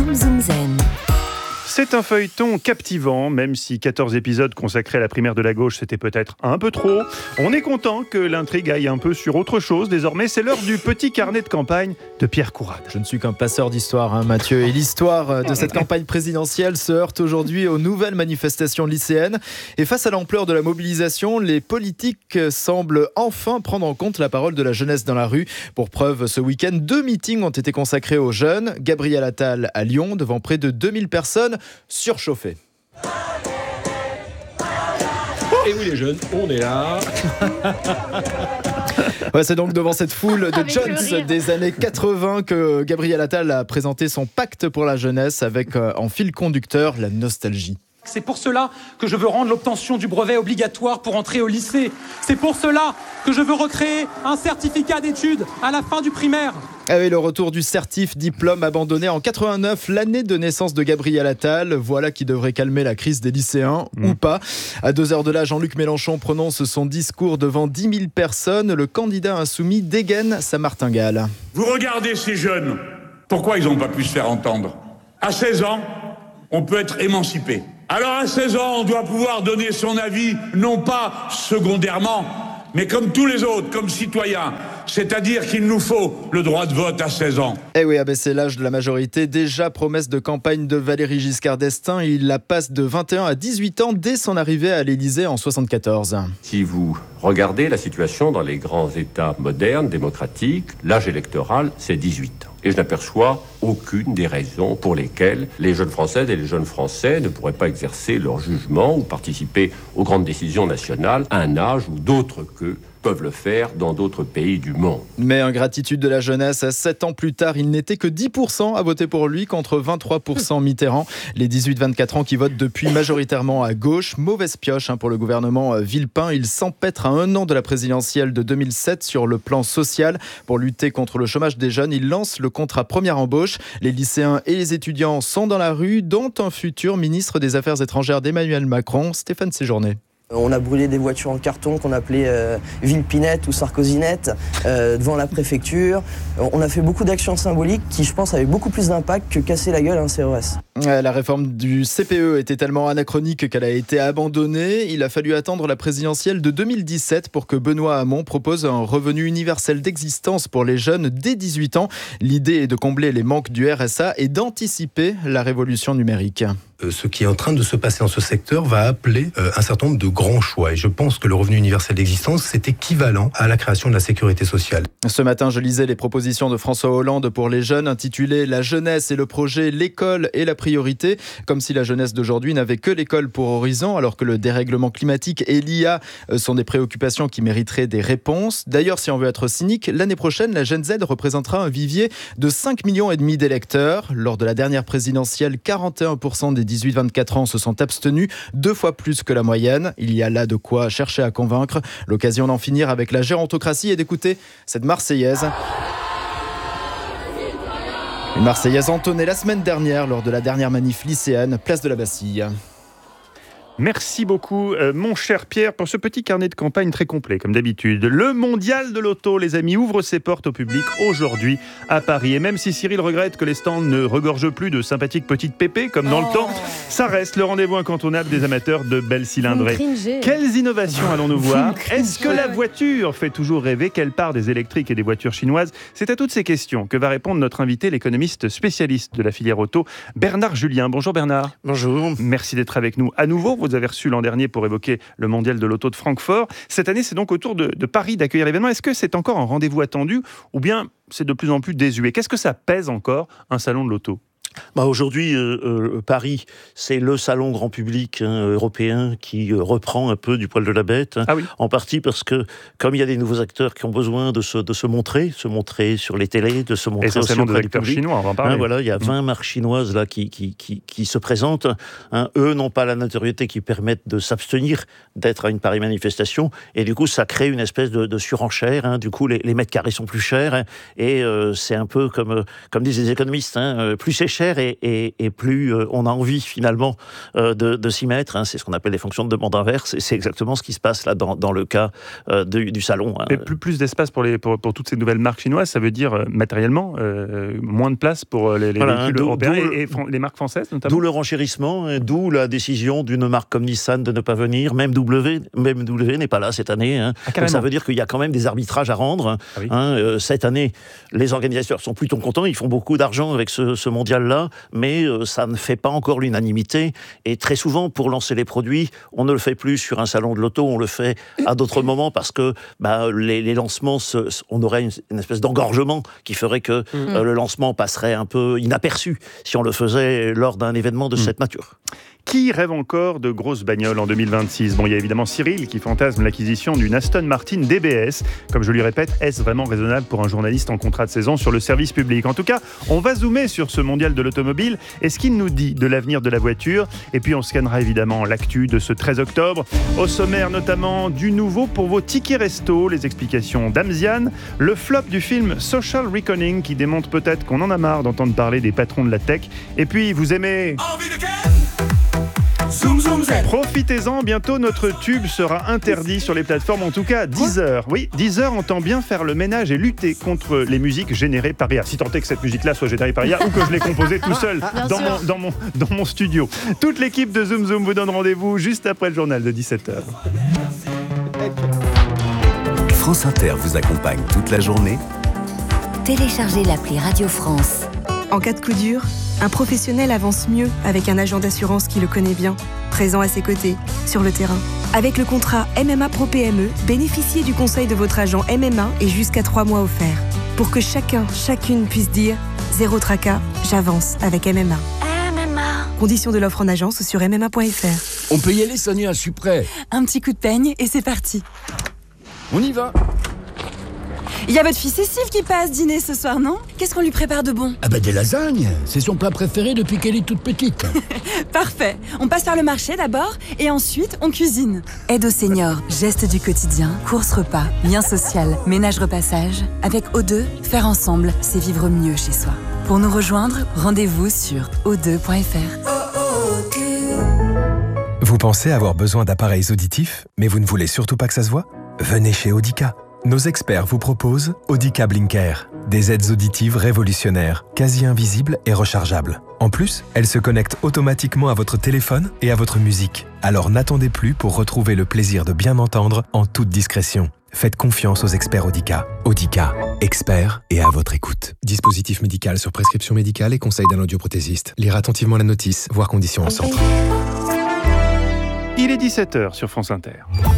Zoom Zoom Zen. C'est un feuilleton captivant, même si 14 épisodes consacrés à la primaire de la gauche, c'était peut-être un peu trop. On est content que l'intrigue aille un peu sur autre chose. Désormais, c'est l'heure du petit carnet de campagne de Pierre Courade. Je ne suis qu'un passeur d'histoire, Mathieu. Et l'histoire de cette campagne présidentielle se heurte aujourd'hui aux nouvelles manifestations lycéennes. Et face à l'ampleur de la mobilisation, les politiques semblent enfin prendre en compte la parole de la jeunesse dans la rue. Pour preuve, ce week-end, 2 meetings ont été consacrés aux jeunes. Gabriel Attal à Lyon, devant près de 2000 personnes. Surchauffé. Et oui les jeunes, on est là. Ouais, c'est donc devant cette foule de jeunes des années 80 que Gabriel Attal a présenté son pacte pour la jeunesse avec en fil conducteur la nostalgie. C'est pour cela que je veux rendre l'obtention du brevet obligatoire pour entrer au lycée. C'est pour cela que je veux recréer un certificat d'études à la fin du primaire. Avec le retour du certif, diplôme abandonné en 89, l'année de naissance de Gabriel Attal, voilà qui devrait calmer la crise des lycéens, ou pas. À 2 heures de là, Jean-Luc Mélenchon prononce son discours devant 10 000 personnes. Le candidat insoumis dégaine sa martingale. Vous regardez ces jeunes, pourquoi ils n'ont pas pu se faire entendre ? À 16 ans, on peut être émancipé. Alors à 16 ans, on doit pouvoir donner son avis, non pas secondairement, mais comme tous les autres, comme citoyens. C'est-à-dire qu'il nous faut le droit de vote à 16 ans. Eh oui, abaisser l'âge de la majorité, déjà promesse de campagne de Valéry Giscard d'Estaing. Il la passe de 21 à 18 ans dès son arrivée à l'Élysée en 74. Si vous regardez la situation dans les grands États modernes, démocratiques, l'âge électoral, c'est 18 ans. Et je n'aperçois aucune des raisons pour lesquelles les jeunes Françaises et les jeunes Français ne pourraient pas exercer leur jugement ou participer aux grandes décisions nationales à un âge où d'autres qu'eux peuvent le faire dans d'autres pays du monde. Mais ingratitude de la jeunesse, 7 ans plus tard, il n'était que 10% à voter pour lui contre 23% Mitterrand. Les 18-24 ans qui votent depuis majoritairement à gauche. Mauvaise pioche pour le gouvernement Villepin. Il s'empêtre à 1 an de la présidentielle de 2007 sur le plan social. Pour lutter contre le chômage des jeunes, il lance le contrat première embauche. Les lycéens et les étudiants sont dans la rue, dont un futur ministre des Affaires étrangères d'Emmanuel Macron, Stéphane Séjourné. On a brûlé des voitures en carton qu'on appelait Villepinette ou Sarkozinette devant la préfecture. On a fait beaucoup d'actions symboliques qui, je pense, avaient beaucoup plus d'impact que casser la gueule à un CRS. La réforme du CPE était tellement anachronique qu'elle a été abandonnée. Il a fallu attendre la présidentielle de 2017 pour que Benoît Hamon propose un revenu universel d'existence pour les jeunes dès 18 ans. L'idée est de combler les manques du RSA et d'anticiper la révolution numérique. Ce qui est en train de se passer dans ce secteur va appeler un certain nombre de grands choix. Et je pense que le revenu universel d'existence, c'est équivalent à la création de la sécurité sociale. Ce matin, je lisais les propositions de François Hollande pour les jeunes, intitulées « La jeunesse et le projet, l'école et la priorité ». Comme si la jeunesse d'aujourd'hui n'avait que l'école pour horizon, alors que le dérèglement climatique et l'IA sont des préoccupations qui mériteraient des réponses. D'ailleurs, si on veut être cynique, l'année prochaine, la Gen Z représentera un vivier de 5,5 millions d'électeurs. Lors de la dernière présidentielle, 41% des 18-24 ans se sont abstenus, 2 fois plus que la moyenne. Il y a là de quoi chercher à convaincre. L'occasion d'en finir avec la gérontocratie et d'écouter cette Marseillaise. Une Marseillaise entonnée la semaine dernière lors de la dernière manif lycéenne, place de la Bastille. Merci beaucoup, mon cher Pierre, pour ce petit carnet de campagne très complet, comme d'habitude. Le mondial de l'auto, les amis, ouvre ses portes au public aujourd'hui à Paris. Et même si Cyril regrette que les stands ne regorgent plus de sympathiques petites pépées, comme dans le temps, ça reste le rendez-vous incontournable des amateurs de belles cylindrées. Quelles innovations allons-nous voir ? Est-ce que la voiture fait toujours rêver ? Quelle part des électriques et des voitures chinoises ? C'est à toutes ces questions que va répondre notre invité, l'économiste spécialiste de la filière auto, Bernard Julien. Bonjour Bernard. Bonjour. Merci d'être avec nous à nouveau. Vous avez reçu l'an dernier pour évoquer le mondial de l'auto de Francfort. Cette année, c'est donc au tour de Paris d'accueillir l'événement. Est-ce que c'est encore un rendez-vous attendu ou bien c'est de plus en plus désuet ? Qu'est-ce que ça pèse encore, un salon de l'auto ? Aujourd'hui, Paris, c'est le salon grand public européen qui reprend un peu du poil de la bête. Ah oui. En partie parce que, comme il y a des nouveaux acteurs qui ont besoin de se montrer sur les télés, de se montrer aussi auprès du public. Chinois, on va en parler. Voilà, il y a 20 marques chinoises là, qui se présentent. Eux n'ont pas la notoriété qui permette de s'abstenir d'être à une pareille manifestation. Et du coup, ça crée une espèce de surenchère. Du coup, les mètres carrés sont plus chers. Et c'est un peu comme disent les économistes, plus c'est cher, cher et plus on a envie finalement de s'y mettre. Hein. C'est ce qu'on appelle les fonctions de demande inverse. Et c'est exactement ce qui se passe là dans le cas du salon. Hein. Mais plus d'espace pour toutes ces nouvelles marques chinoises, ça veut dire matériellement moins de place pour les véhicules européens et les marques françaises notamment. D'où le renchérissement, d'où la décision d'une marque comme Nissan de ne pas venir. Même BMW n'est pas là cette année. Hein. Donc ça veut dire qu'il y a quand même des arbitrages à rendre. Ah oui. Cette année, les organisateurs sont plutôt contents. Ils font beaucoup d'argent avec ce mondial-là, mais ça ne fait pas encore l'unanimité. Et très souvent, pour lancer les produits, on ne le fait plus sur un salon de l'auto, on le fait à d'autres moments parce que les lancements, on aurait une espèce d'engorgement qui ferait que le lancement passerait un peu inaperçu si on le faisait lors d'un événement de cette nature. Qui rêve encore de grosses bagnoles en 2026 ? Bon, il y a évidemment Cyril qui fantasme l'acquisition d'une Aston Martin DBS. Comme je lui répète, est-ce vraiment raisonnable pour un journaliste en contrat de saison sur le service public ? En tout cas, on va zoomer sur ce mondial de l'automobile et ce qu'il nous dit de l'avenir de la voiture. Et puis on scannera évidemment l'actu de ce 13 octobre. Au sommaire notamment du nouveau pour vos tickets resto, les explications d'Amziane, le flop du film Social Reckoning qui démontre peut-être qu'on en a marre d'entendre parler des patrons de la tech. Et puis vous aimez... Zoom, zoom, profitez-en, bientôt notre tube sera interdit sur les plateformes, en tout cas Deezer. Oui, Deezer entend bien faire le ménage et lutter contre les musiques générées par IA. Si tant est que cette musique-là soit générée par IA ou que je l'ai composée tout seul dans mon studio. Toute l'équipe de Zoom Zoom vous donne rendez-vous juste après le journal de 17h. France Inter vous accompagne toute la journée. Téléchargez l'appli Radio France. En cas de coup dur, un professionnel avance mieux avec un agent d'assurance qui le connaît bien, présent à ses côtés, sur le terrain. Avec le contrat MMA Pro PME, bénéficiez du conseil de votre agent MMA et jusqu'à 3 mois offerts. Pour que chacune puisse dire « Zéro tracas, j'avance avec MMA ». Conditions de l'offre en agence sur mma.fr. On peut y aller, Sonia, je suis prêt. Un petit coup de peigne et c'est parti. On y va. Il y a votre fille Cécile qui passe dîner ce soir, non ? Qu'est-ce qu'on lui prépare de bon ? Ah des lasagnes. C'est son plat préféré depuis qu'elle est toute petite. Parfait. On passe par le marché d'abord et ensuite on cuisine. Aide aux seniors, gestes du quotidien, courses repas, lien social, ménage repassage. Avec O2, faire ensemble, c'est vivre mieux chez soi. Pour nous rejoindre, rendez-vous sur o2.fr. Vous pensez avoir besoin d'appareils auditifs, mais vous ne voulez surtout pas que ça se voit ? Venez chez Audica. Nos experts vous proposent Audica Blinker, des aides auditives révolutionnaires, quasi invisibles et rechargeables. En plus, elles se connectent automatiquement à votre téléphone et à votre musique. Alors n'attendez plus pour retrouver le plaisir de bien entendre en toute discrétion. Faites confiance aux experts Audica. Audica, experts et à votre écoute. Dispositif médical sur prescription médicale et conseil d'un audioprothésiste. Lire attentivement la notice, voir conditions en centre. Il est 17h sur France Inter.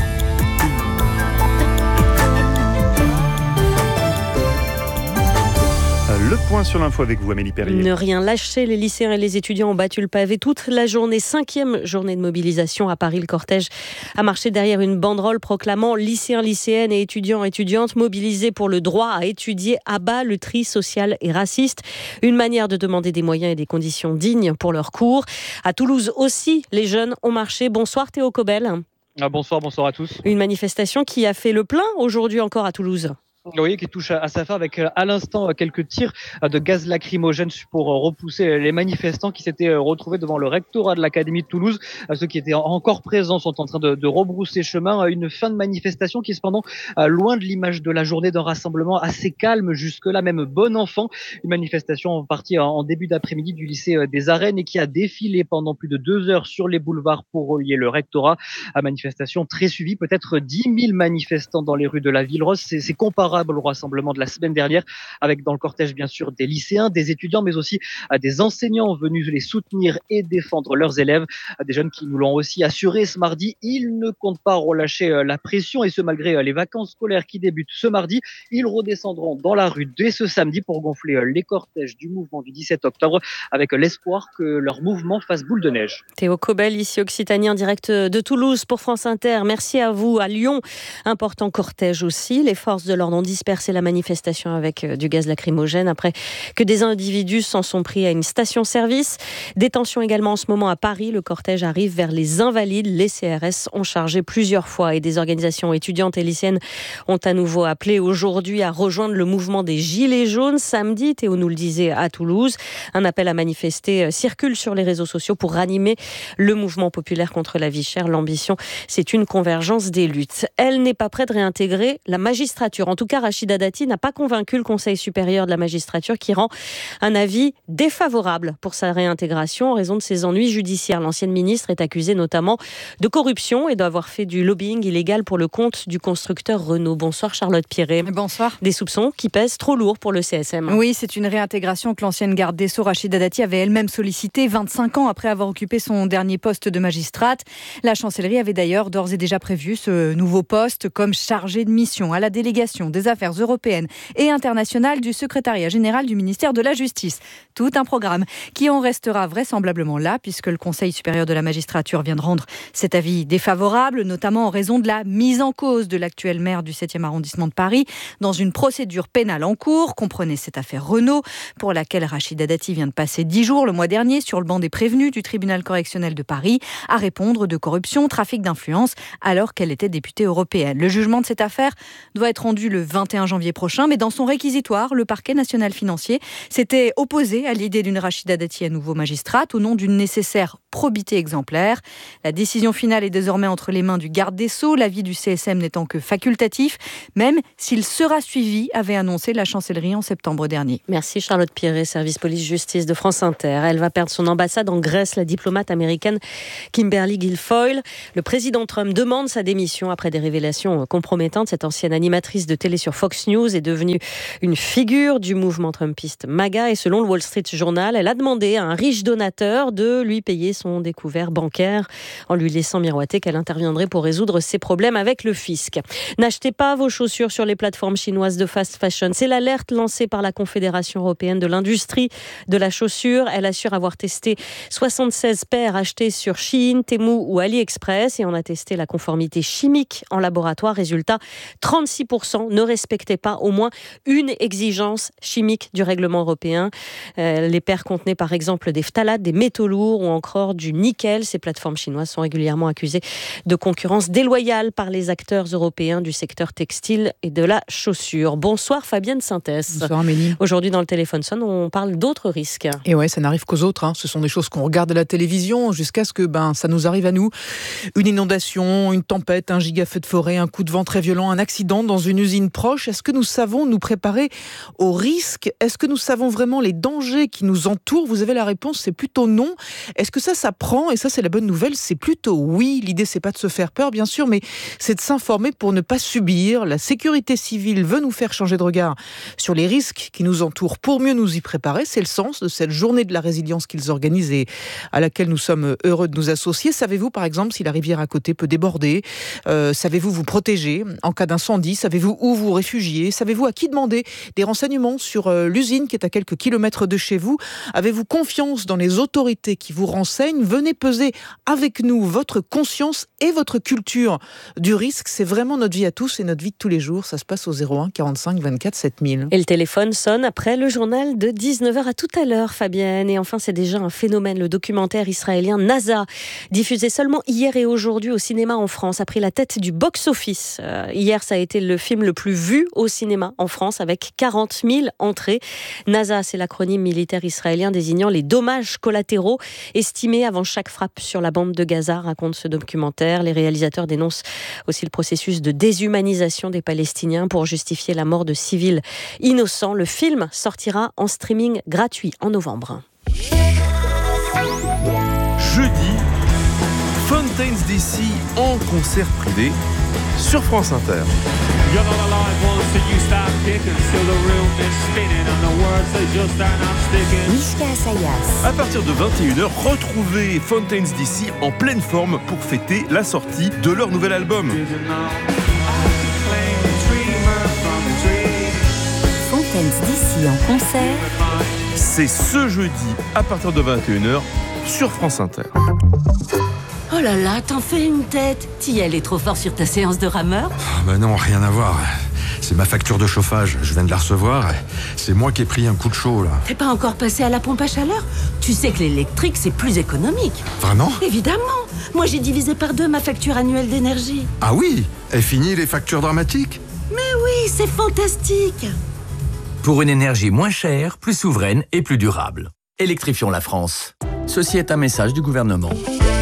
Le point sur l'info avec vous, Amélie Perrier. Ne rien lâcher, les lycéens et les étudiants ont battu le pavé toute la journée. 5e journée de mobilisation à Paris. Le cortège a marché derrière une banderole proclamant lycéens, lycéennes et étudiants, étudiantes mobilisés pour le droit à étudier à bas le tri social et raciste. Une manière de demander des moyens et des conditions dignes pour leurs cours. À Toulouse aussi, les jeunes ont marché. Bonsoir Théo Cobel. Bonsoir à tous. Une manifestation qui a fait le plein aujourd'hui encore à Toulouse. Oui, qui touche à sa fin avec à l'instant quelques tirs de gaz lacrymogène pour repousser les manifestants qui s'étaient retrouvés devant le rectorat de l'Académie de Toulouse. Ceux qui étaient encore présents sont en train de rebrousser chemin. Une fin de manifestation qui est cependant loin de l'image de la journée d'un rassemblement assez calme jusque-là, même bon enfant. Une manifestation partie en début d'après-midi du lycée des Arènes et qui a défilé pendant plus de 2 heures sur les boulevards pour relier le rectorat. Manifestation très suivie, peut-être 10 000 manifestants dans les rues de la ville rose. C'est comparable au rassemblement de la semaine dernière, avec dans le cortège bien sûr des lycéens, des étudiants, mais aussi des enseignants venus les soutenir et défendre leurs élèves. Des jeunes qui nous l'ont aussi assuré ce mardi, ils ne comptent pas relâcher la pression, et ce malgré les vacances scolaires qui débutent ce mardi. Ils redescendront dans la rue dès ce samedi pour gonfler les cortèges du mouvement du 17 octobre, avec l'espoir que leur mouvement fasse boule de neige. Théo Cobel, ici Occitanie, en direct de Toulouse pour France Inter. Merci à vous. À Lyon, important cortège aussi. Les forces de l'ordre ont ont dispersé la manifestation avec du gaz lacrymogène après que des individus s'en sont pris à une station-service. Détention également en ce moment à Paris. Le cortège arrive vers les Invalides. Les CRS ont chargé plusieurs fois et des organisations étudiantes et lycéennes ont à nouveau appelé aujourd'hui à rejoindre le mouvement des Gilets jaunes. Samedi, Théo nous le disait, à Toulouse. Un appel à manifester circule sur les réseaux sociaux pour ranimer le mouvement populaire contre la vie chère. L'ambition, c'est une convergence des luttes. Elle n'est pas prête de réintégrer la magistrature. En tout cas, Rachida Dati n'a pas convaincu le Conseil supérieur de la magistrature qui rend un avis défavorable pour sa réintégration en raison de ses ennuis judiciaires. L'ancienne ministre est accusée notamment de corruption et d'avoir fait du lobbying illégal pour le compte du constructeur Renault. Bonsoir Charlotte Piré. Bonsoir. Des soupçons qui pèsent trop lourd pour le CSM. Oui, c'est une réintégration que l'ancienne garde des Sceaux Rachida Dati avait elle-même sollicitée 25 ans après avoir occupé son dernier poste de magistrate. La chancellerie avait d'ailleurs d'ores et déjà prévu ce nouveau poste comme chargé de mission à la délégation des affaires européennes et internationales du secrétariat général du ministère de la Justice. Tout un programme qui en restera vraisemblablement là puisque le Conseil supérieur de la magistrature vient de rendre cet avis défavorable, notamment en raison de la mise en cause de l'actuel maire du 7e arrondissement de Paris dans une procédure pénale en cours. Comprenez cette affaire Renault pour laquelle Rachida Dati vient de passer 10 jours le mois dernier sur le banc des prévenus du tribunal correctionnel de Paris à répondre de corruption, trafic d'influence alors qu'elle était députée européenne. Le jugement de cette affaire doit être rendu le 21 janvier prochain, mais dans son réquisitoire, le parquet national financier s'était opposé à l'idée d'une Rachida Dati à nouveau magistrate au nom d'une nécessaire probité exemplaire. La décision finale est désormais entre les mains du garde des Sceaux, l'avis du CSM n'étant que facultatif, même s'il sera suivi, avait annoncé la chancellerie en septembre dernier. Merci Charlotte Piré, service police-justice de France Inter. Elle va perdre son ambassade en Grèce. La diplomate américaine Kimberly Guilfoyle. Le président Trump demande sa démission après des révélations compromettantes. Cette ancienne animatrice de télé sur Fox News est devenue une figure du mouvement trumpiste MAGA et selon le Wall Street Journal, elle a demandé à un riche donateur de lui payer son découvert bancaire en lui laissant miroiter qu'elle interviendrait pour résoudre ses problèmes avec le fisc. N'achetez pas vos chaussures sur les plateformes chinoises de fast fashion. C'est l'alerte lancée par la Confédération européenne de l'industrie de la chaussure. Elle assure avoir testé 76 paires achetées sur Shein, Temu ou AliExpress et on a testé la conformité chimique en laboratoire. Résultat, 36% ne respectaient pas au moins une exigence chimique du règlement européen. Les paires contenaient par exemple des phtalates, des métaux lourds ou encore du nickel. Ces plateformes chinoises sont régulièrement accusées de concurrence déloyale par les acteurs européens du secteur textile et de la chaussure. Bonsoir Fabienne Synthès. Bonsoir Amélie. Aujourd'hui dans le téléphone sonne, on parle d'autres risques. Et ouais, ça n'arrive qu'aux autres. Ce sont des choses qu'on regarde à la télévision jusqu'à ce que ça nous arrive à nous. Une inondation, une tempête, un giga-feu de forêt, un coup de vent très violent, un accident dans une usine proche. Est-ce que nous savons nous préparer aux risques ? Est-ce que nous savons vraiment les dangers qui nous entourent ? Vous avez la réponse, c'est plutôt non. Est-ce que ça prend ? Et ça, c'est la bonne nouvelle, c'est plutôt oui. L'idée, c'est pas de se faire peur, bien sûr, mais c'est de s'informer pour ne pas subir. La sécurité civile veut nous faire changer de regard sur les risques qui nous entourent pour mieux nous y préparer. C'est le sens de cette journée de la résilience qu'ils organisent et à laquelle nous sommes heureux de nous associer. Savez-vous, par exemple, si la rivière à côté peut déborder ? Savez-vous vous protéger en cas d'incendie ? Savez-vous où vous réfugier ? Savez-vous à qui demander des renseignements sur l'usine qui est à quelques kilomètres de chez vous ? Avez-vous confiance dans les autorités qui vous renseignent ? Venez peser avec nous votre conscience et votre culture du risque. C'est vraiment notre vie à tous et notre vie de tous les jours. Ça se passe au 01 45 24 7000. Et le téléphone sonne après le journal de 19h. À tout à l'heure, Fabienne. Et enfin, c'est déjà un phénomène. Le documentaire israélien NASA, diffusé seulement hier et aujourd'hui au cinéma en France, a pris la tête du box-office. Hier, ça a été le film le plus vu au cinéma en France avec 40 000 entrées. NASA, c'est l'acronyme militaire israélien désignant les dommages collatéraux estimés avant chaque frappe sur la bande de Gaza, raconte ce documentaire. Les réalisateurs dénoncent aussi le processus de déshumanisation des Palestiniens pour justifier la mort de civils innocents. Le film sortira en streaming gratuit en novembre. Jeudi, Fountains DC en concert privé sur France Inter. Mishka Assayas. À partir de 21h, retrouvez Fountains DC en pleine forme pour fêter la sortie de leur nouvel album. Fountains DC en concert. C'est ce jeudi à partir de 21h sur France Inter. Oh là là, t'en fais une tête. T'y allais trop fort sur ta séance de rameur ? Non, rien à voir. c'est ma facture de chauffage. Je viens de la recevoir. C'est moi qui ai pris un coup de chaud, là. T'es pas encore passé à la pompe à chaleur? Tu sais que l'électrique, c'est plus économique. Vraiment? Évidemment. Moi, j'ai divisé par 2 ma facture annuelle d'énergie. Ah oui? Et fini les factures dramatiques? Mais oui, c'est fantastique. Pour une énergie moins chère, plus souveraine et plus durable. Électrifions la France. Ceci est un message du gouvernement.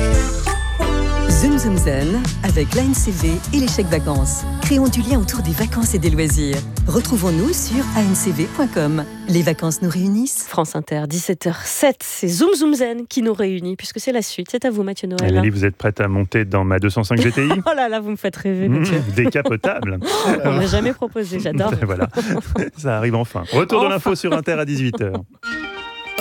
Zoom Zoom Zen avec l'ANCV et les chèques vacances. Créons du lien autour des vacances et des loisirs. Retrouvons-nous sur ancv.com. Les vacances nous réunissent. France Inter, 17h07, c'est Zoom Zoom Zen qui nous réunit, puisque c'est la suite. C'est à vous, Mathieu Noël. Amélie, vous êtes prête à monter dans ma 205 GTI? Oh là là, vous me faites rêver, Mathieu. Décapotable. On ne l'a jamais proposé, j'adore. Voilà, ça arrive enfin. Retour de l'info sur Inter à 18h.